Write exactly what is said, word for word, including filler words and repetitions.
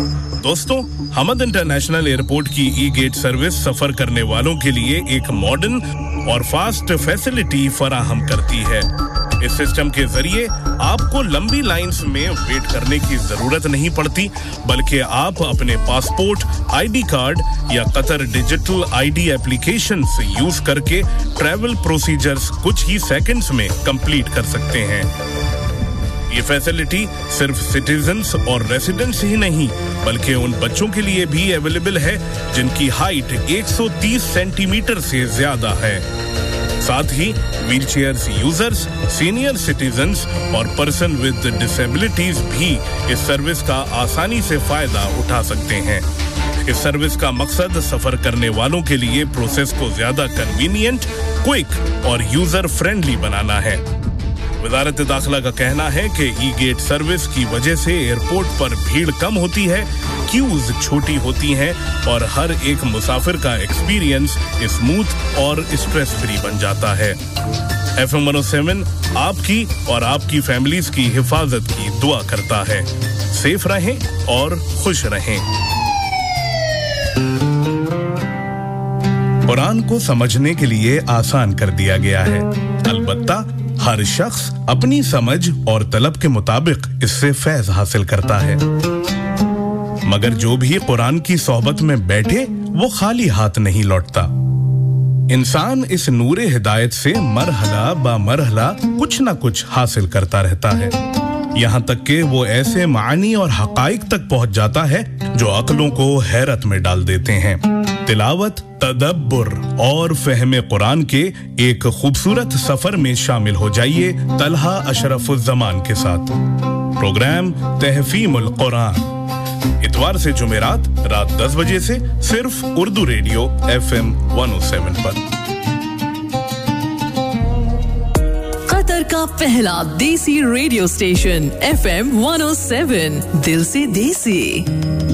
दोस्तों, Hamad international airport की ई gate service सफर करने वालों के लिए एक मॉडर्न और फास्ट फैसिलिटी फराहम करती है। इस सिस्टम के जरिए आपको लंबी लाइंस में वेट करने की जरूरत नहीं पड़ती, बल्कि आप अपने पासपोर्ट, आईडी कार्ड या कतर डिजिटल आईडी एप्लीकेशन से यूज करके ट्रैवल प्रोसीजर्स कुछ ही सेकंड्स में कंप्लीट कर सकते हैं। ये फैसिलिटी सिर्फ सिटीजन्स और रेसिडेंट्स ही नहीं, बल्कि उन बच्चों के लिए भी अवेलेबल है जिनकी हाइट एक सौ तीस सेंटीमीटर से ज्यादा है। साथ ही व्हीलचेयर्स यूजर्स, सीनियर सिटीजन्स और पर्सन विद डिसेबिलिटीज भी इस सर्विस का आसानी से फायदा उठा सकते हैं। इस सर्विस का मकसद सफर करने वालों के लिए प्रोसेस को ज्यादा कन्वीनियंट, क्विक और यूजर फ्रेंडली बनाना है। वजारत दाखिला का कहना है कि ई गेट सर्विस की वजह से एयरपोर्ट पर भीड़ कम होती है, क्यूज छोटी होती हैं और हर एक मुसाफिर का एक्सपीरियंस स्मूथ और स्ट्रेस फ्री बन जाता है। F M one O seven आपकी और आपकी फैमिलीज की हिफाजत की दुआ करता है। सेफ रहें और खुश रहें। कुरान को समझने के लिए आसान कर दिया गया है, अलबत्ता हर शख्स अपनी समझ और तलब के मुताबिक इससे फैज हासिल करता है। मगर जो भी कुरान की सोहबत में बैठे वो खाली हाथ नहीं लौटता। इंसान इस नूरे हिदायत से मरहला बा मरहला कुछ ना कुछ हासिल करता रहता है, यहाँ तक कि वो ऐसे मानी और हकाइक तक पहुंच जाता है जो अक्लों को हैरत में डाल देते हैं। तिलावत, तदब्बुर और फहमे कुरान के एक खूबसूरत सफर में शामिल हो जाइए तलहा अशरफुज़्ज़मान के साथ। प्रोग्राम तहफीमुल कुरान इतवार से जुमेरात रात दस बजे से सिर्फ Urdu radio F M one O seven पर। कतर का पहला देसी radio station F M one O seven, दिल से देसी।